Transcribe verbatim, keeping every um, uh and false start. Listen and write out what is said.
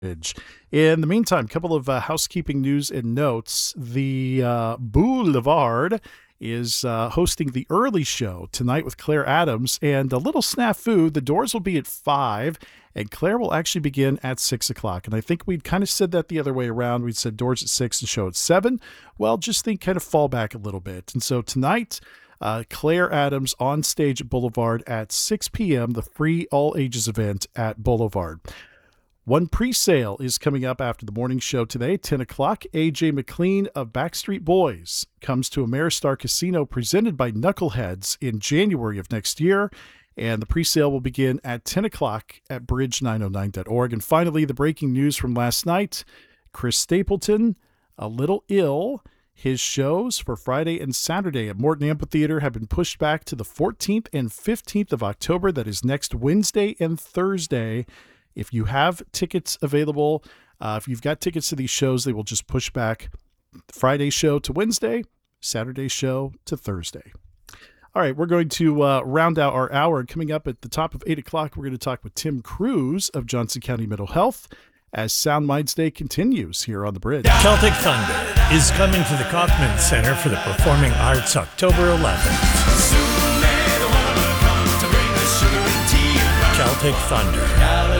In the meantime, a couple of uh, housekeeping news and notes. The uh, Boulevard is uh, hosting the early show tonight with Claire Adams, and a little snafu. The doors will be at five, and Claire will actually begin at six o'clock. And I think we'd kind of said that the other way around. We'd said doors at six and show at seven. Well, just think kind of fall back a little bit. And so tonight, uh, Claire Adams on stage at Boulevard at six p.m., the free all-ages event at Boulevard. One pre-sale is coming up after the morning show today, ten o'clock. A J McLean of Backstreet Boys comes to Ameristar Casino presented by Knuckleheads in January of next year. And the pre-sale will begin at ten o'clock at bridge nine oh nine dot org. And finally, the breaking news from last night, Chris Stapleton, a little ill. His shows for Friday and Saturday at Morton Amphitheater have been pushed back to the fourteenth and fifteenth of October. That is next Wednesday and Thursday. If you have tickets available, uh, if you've got tickets to these shows, they will just push back Friday show to Wednesday, Saturday show to Thursday. All right, we're going to uh, round out our hour. Coming up at the top of eight o'clock, we're going to talk with Tim Cruz of Johnson County Mental Health as Sound Minds Day continues here on The Bridge. Celtic Thunder is coming to the Kaufman Center for the Performing Arts October eleventh. Celtic Thunder.